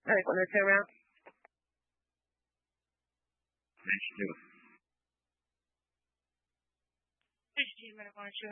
Dale, cuando esté around. Let's do it. Fifteen minute lunch.